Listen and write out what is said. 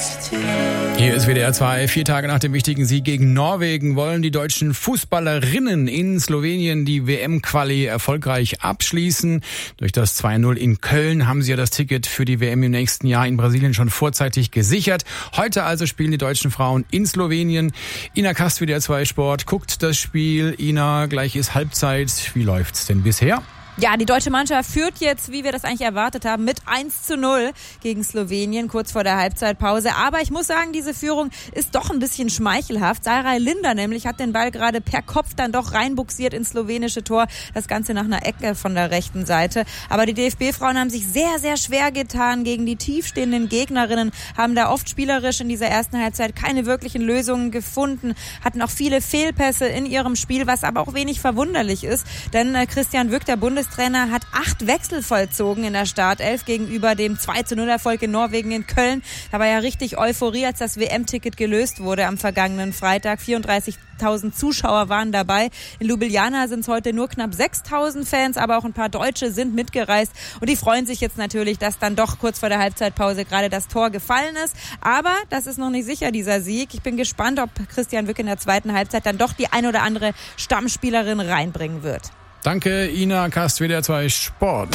Hier ist WDR 2. 4 Tage nach dem wichtigen Sieg gegen Norwegen wollen die deutschen Fußballerinnen in Slowenien die WM-Quali erfolgreich abschließen. Durch das 2-0 in Köln haben sie ja das Ticket für die WM im nächsten Jahr in Brasilien schon vorzeitig gesichert. Heute also spielen die deutschen Frauen in Slowenien. Ina Kast, WDR 2 Sport, guckt das Spiel. Ina, gleich ist Halbzeit. Wie läuft's denn bisher? Ja, die deutsche Mannschaft führt jetzt, wie wir das eigentlich erwartet haben, mit 1-0 gegen Slowenien, kurz vor der Halbzeitpause. Aber ich muss sagen, diese Führung ist doch ein bisschen schmeichelhaft. Sarah Linder nämlich hat den Ball gerade per Kopf dann doch reinbuxiert ins slowenische Tor. Das Ganze nach einer Ecke von der rechten Seite. Aber die DFB-Frauen haben sich sehr, sehr schwer getan gegen die tiefstehenden Gegnerinnen, haben da oft spielerisch in dieser ersten Halbzeit keine wirklichen Lösungen gefunden, hatten auch viele Fehlpässe in ihrem Spiel, was aber auch wenig verwunderlich ist. Denn Christian Wück, der Bundestrainer, hat 8 Wechsel vollzogen in der Startelf gegenüber dem 2-0-Erfolg in Norwegen in Köln. Da war ja richtig Euphorie, als das WM-Ticket gelöst wurde am vergangenen Freitag. 34.000 Zuschauer waren dabei. In Ljubljana sind es heute nur knapp 6.000 Fans, aber auch ein paar Deutsche sind mitgereist. Und die freuen sich jetzt natürlich, dass dann doch kurz vor der Halbzeitpause gerade das Tor gefallen ist. Aber das ist noch nicht sicher, dieser Sieg. Ich bin gespannt, ob Christian Wück in der zweiten Halbzeit dann doch die ein oder andere Stammspielerin reinbringen wird. Danke, Ina Kast, WDR 2 Sport.